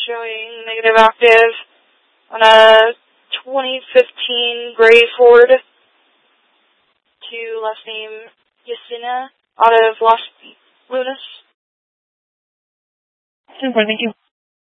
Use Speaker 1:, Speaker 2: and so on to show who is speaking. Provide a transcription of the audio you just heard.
Speaker 1: showing negative active on a 2015 gray Ford to last name Yesenia out of Las Lunas.
Speaker 2: Super, thank you.